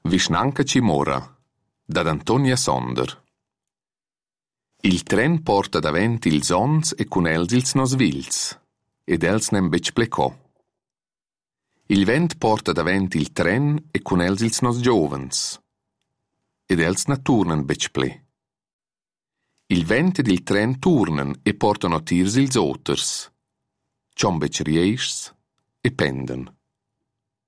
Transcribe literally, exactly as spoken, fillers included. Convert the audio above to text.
Visnanca Cimora, da Antonia Sonder. Il tren porta davent ils ons e cun els ils nos vils, ed els nem bec plecò. Il vent porta davent il tren e cun els ils nos giovens, ed els na turnen bec ple. Il vent ed il tren turnen e portano tirs ils oters, cion bec rieischs e penden.